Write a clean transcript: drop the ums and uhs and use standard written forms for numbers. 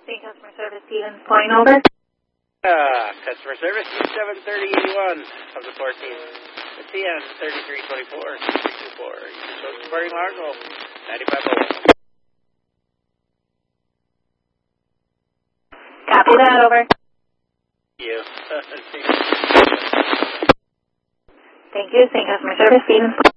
State Customer Service, Stevens Point, over. Customer Service, 73081 of the 14th. The TN 3324, 324. So supporting Largo, 9501. Copy that, over. Thank you. Thank you, State Customer Service, Stevens Point.